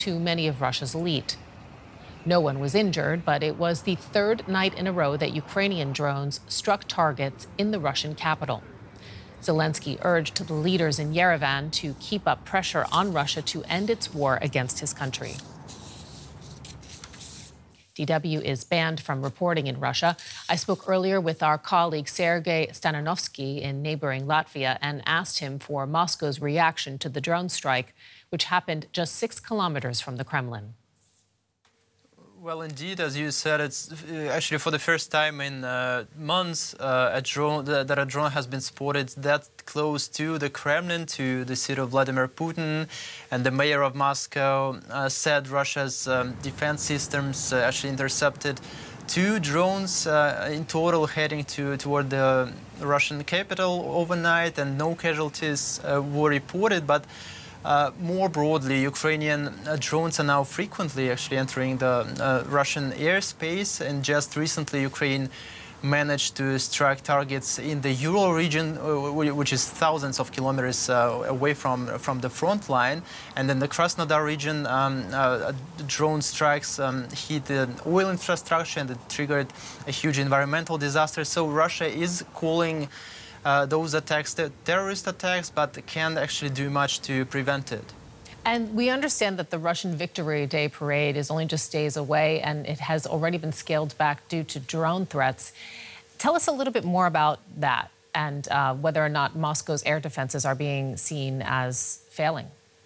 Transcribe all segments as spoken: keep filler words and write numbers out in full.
to many of Russia's elite. No one was injured, but it was the third night in a row that Ukrainian drones struck targets in the Russian capital. Zelensky urged the leaders in Yerevan to keep up pressure on Russia to end its war against his country. D W is banned from reporting in Russia. I spoke earlier with our colleague Sergei Stananovsky in neighboring Latvia and asked him for Moscow's reaction to the drone strike, which happened just six kilometers from the Kremlin. Well, indeed, as you said, it's actually for the first time in uh, months uh, a drone, that a drone has been spotted that close to the Kremlin, to the city of Vladimir Putin. And the mayor of Moscow uh, said Russia's um, defense systems uh, actually intercepted two drones uh, in total heading to toward the Russian capital overnight, and no casualties uh, were reported. But Uh, more broadly, Ukrainian uh, drones are now frequently actually entering the uh, Russian airspace, and just recently Ukraine managed to strike targets in the Ural region, uh, which is thousands of kilometers uh, away from, from the front line. And in the Krasnodar region, um, uh, drone strikes um, hit the oil infrastructure and it triggered a huge environmental disaster. So Russia is calling Uh, those attacks, the terrorist attacks, but can't actually do much to prevent it. And we understand that the Russian Victory Day parade is only just days away, and it has already been scaled back due to drone threats. Tell us a little bit more about that and uh, whether or not Moscow's air defenses are being seen as failing.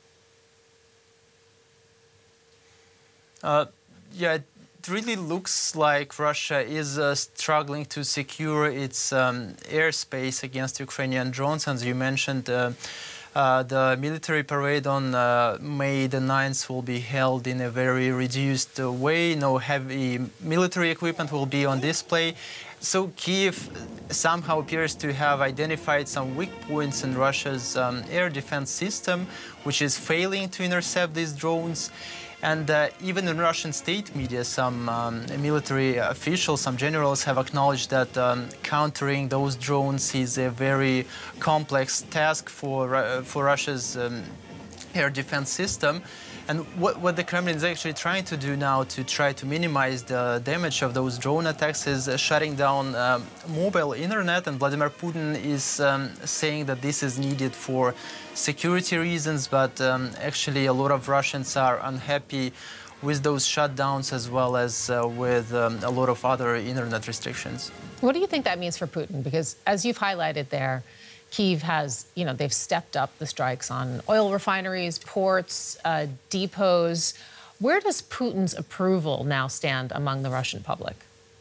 Uh, yeah. It really looks like Russia is uh, struggling to secure its um, airspace against Ukrainian drones. As you mentioned, uh, uh, the military parade on uh, May the ninth will be held in a very reduced uh, way. No heavy military equipment will be on display. So Kyiv somehow appears to have identified some weak points in Russia's um, air defense system, which is failing to intercept these drones. And uh, even in Russian state media, some um, military officials, some generals have acknowledged that um, countering those drones is a very complex task for, uh, for Russia's um, air defense system. And what, what the Kremlin is actually trying to do now to try to minimize the damage of those drone attacks is uh, shutting down um, mobile internet. And Vladimir Putin is um, saying that this is needed for security reasons, but um, actually a lot of Russians are unhappy with those shutdowns as well as uh, with um, a lot of other internet restrictions. What do you think that means for Putin? Because as you've highlighted there, Kyiv has, you know, they've stepped up the strikes on oil refineries, ports, uh, depots. Where does Putin's approval now stand among the Russian public?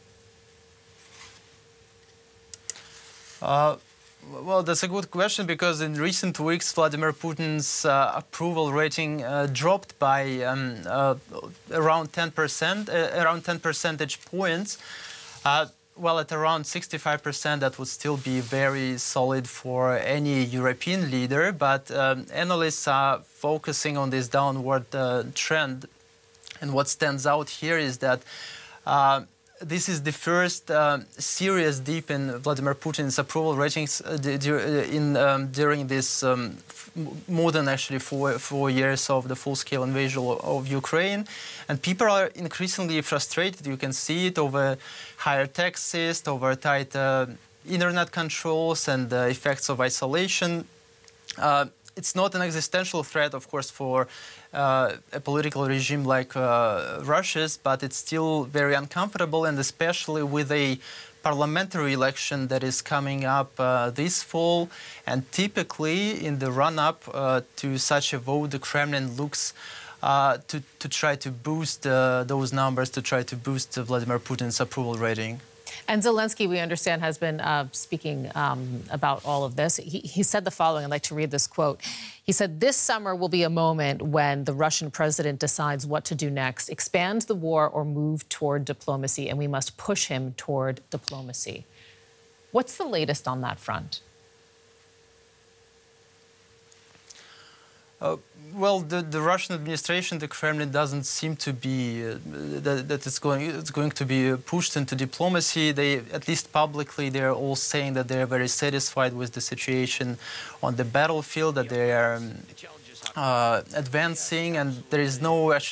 Uh, well, that's a good question, because in recent weeks, Vladimir Putin's uh, approval rating uh, dropped by um, uh, around ten percent, uh, around ten percentage points. Uh, Well, at around sixty-five percent, that would still be very solid for any European leader. But um, analysts are focusing on this downward uh, trend. And what stands out here is that uh, this is the first uh, serious dip in Vladimir Putin's approval ratings uh, in, um, during this um, more than actually four, four years of the full-scale invasion of Ukraine. And people are increasingly frustrated. You can see it over higher taxes, over tight uh, internet controls and the effects of isolation. Uh, it's not an existential threat, of course, for uh, a political regime like uh, Russia's, but it's still very uncomfortable, and especially with a parliamentary election that is coming up uh, this fall. And typically, in the run-up uh, to such a vote, the Kremlin looks Uh, to, to try to boost uh, those numbers, to try to boost uh, Vladimir Putin's approval rating. And Zelensky, we understand, has been uh, speaking um, about all of this. He, he said the following. I'd like to read this quote. He said, "This summer will be a moment when the Russian president decides what to do next, expand the war or move toward diplomacy, and we must push him toward diplomacy." What's the latest on that front? Uh, well, the, the Russian administration, the Kremlin, doesn't seem to be uh, that, that it's going it's going to be pushed into diplomacy. They, at least publicly, they're all saying that they're very satisfied with the situation on the battlefield, that they are um, uh, advancing, and there is no actually